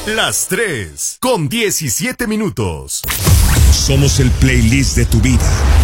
Las 3 con 17 minutos. Somos el playlist de tu vida.